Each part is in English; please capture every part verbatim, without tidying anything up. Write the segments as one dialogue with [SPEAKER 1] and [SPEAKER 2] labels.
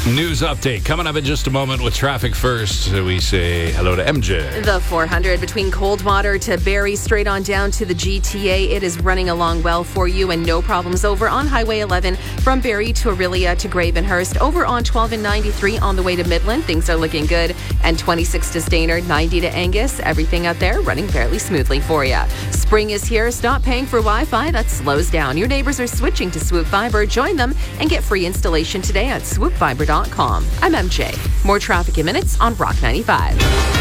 [SPEAKER 1] News update coming up in just a moment with traffic first. We say hello to M J.
[SPEAKER 2] The four hundred between Coldwater to Barrie, straight on down to the G T A. It is running along well for you and no problems over on Highway eleven from Barrie to Orillia to Gravenhurst. Over on twelve and ninety-three on the way to Midland. Things are looking good. And twenty-six to Stayner, ninety to Angus. Everything out there running fairly smoothly for you. Spring is here. Stop paying for Wi-Fi. That slows down. Your neighbors are switching to Swoop Fiber. Join them and get free installation today at swoop fiber dot com. I'm M J. More traffic in minutes on Rock ninety-five.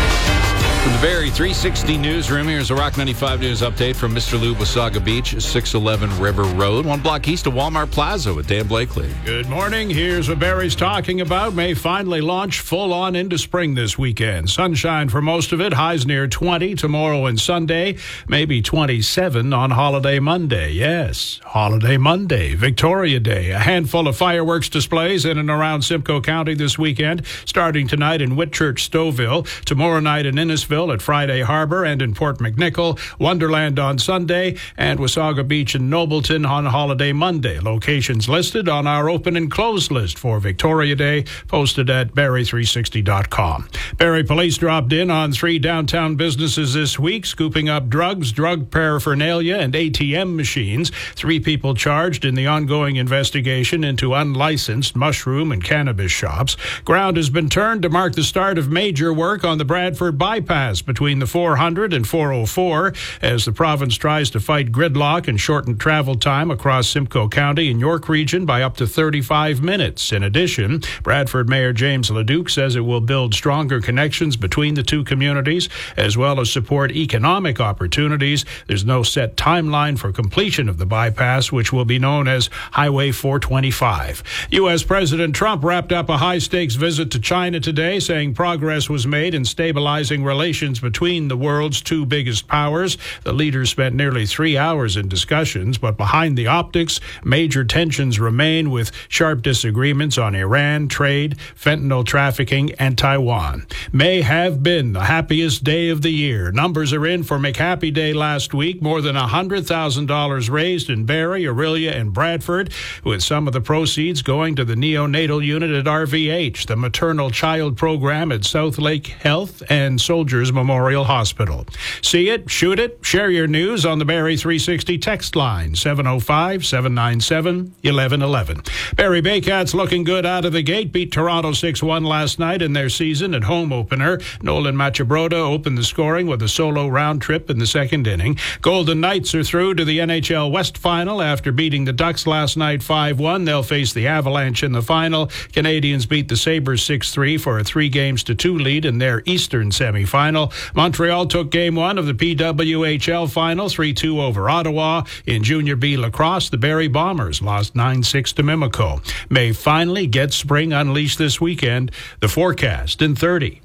[SPEAKER 1] From the Barrie three sixty newsroom, here's a Rock ninety-five news update from Mister Lube, Wasaga Beach, six eleven River Road, one block east of Walmart Plaza with Dan Blakely.
[SPEAKER 3] Good morning. Here's what Barrie's talking about. May finally launch full on into spring this weekend. Sunshine for most of it. Highs near twenty tomorrow and Sunday. Maybe twenty-seven on Holiday Monday. Yes, Holiday Monday, Victoria Day. A handful of fireworks displays in and around Simcoe County this weekend, starting tonight in Whitchurch, Stouffville, tomorrow night in Innisfil, at Friday Harbor and in Port McNichol, Wonderland on Sunday, and Wasaga Beach and Nobleton on Holiday Monday. Locations listed on our open and close list for Victoria Day, posted at barrie three sixty dot com. Barrie police dropped in on three downtown businesses this week, scooping up drugs, drug paraphernalia, and A T M machines. Three people charged in the ongoing investigation into unlicensed mushroom and cannabis shops. Ground has been turned to mark the start of major work on the Bradford Bypass between the four hundred and four oh four as the province tries to fight gridlock and shorten travel time across Simcoe County and York Region by up to thirty-five minutes. In addition, Bradford Mayor James Leduc says it will build stronger connections between the two communities as well as support economic opportunities. There's no set timeline for completion of the bypass, which will be known as Highway four twenty-five. U S. President Trump wrapped up a high-stakes visit to China today, saying progress was made in stabilizing relations between the world's two biggest powers. The leaders spent nearly three hours in discussions, but behind the optics, major tensions remain with sharp disagreements on Iran, trade, fentanyl trafficking, and Taiwan. May have been the happiest day of the year. Numbers are in for McHappy Day last week. More than one hundred thousand dollars raised in Barrie, Orillia, and Bradford, with some of the proceeds going to the neonatal unit at R V H, the maternal child program at South Lake Health, and Soldiers Memorial Hospital. See it, shoot it, share your news on the Barrie three sixty text line, seven oh five, seven nine seven, eleven eleven. Barrie Baycats looking good out of the gate, beat Toronto six one last night in their season at home opener. Nolan Machabroda opened the scoring with a solo round trip in the second inning. Golden Knights are through to the N H L West Final after beating the Ducks last night five one. They'll face the Avalanche in the final. Canadians beat the Sabres six three for a three games to two lead in their Eastern semifinal. Montreal took game one of the P W H L final three two over Ottawa. In Junior B lacrosse, the Barrie Bombers lost nine six to Mimico. May finally get spring unleashed this weekend. The forecast in thirty.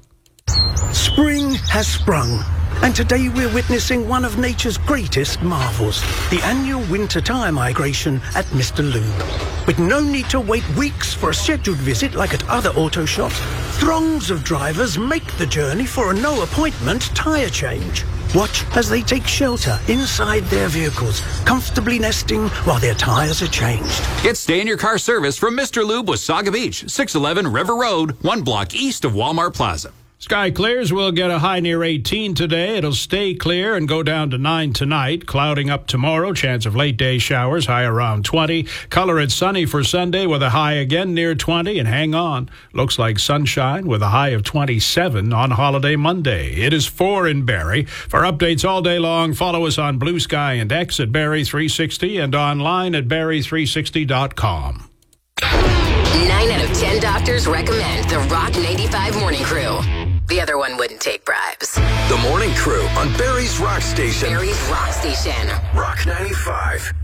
[SPEAKER 4] Spring has sprung, and today we're witnessing one of nature's greatest marvels, the annual winter tire migration at Mister Lube. With no need to wait weeks for a scheduled visit like at other auto shops, throngs of drivers make the journey for a no-appointment tire change. Watch as they take shelter inside their vehicles, comfortably nesting while their tires are changed.
[SPEAKER 5] Get stay-in-your-car service from Mister Lube, Wasaga Beach, six eleven River Road, one block east of Walmart Plaza.
[SPEAKER 3] Sky clears. We'll get a high near eighteen today. It'll stay clear and go down to nine tonight. Clouding up tomorrow. Chance of late day showers. High around twenty. Color it sunny for Sunday with a high again near twenty. And hang on. Looks like sunshine with a high of twenty-seven on Holiday Monday. It is four in Barrie. For updates all day long, follow us on Blue Sky and X at Barrie three sixty and online at barrie three sixty dot com.
[SPEAKER 6] Nine out of ten doctors recommend the Rock ninety-five Morning Crew. The other one wouldn't take bribes.
[SPEAKER 7] The Morning Crew on Barrie's Rock Station.
[SPEAKER 6] Barrie's Rock Station.
[SPEAKER 7] Rock ninety-five.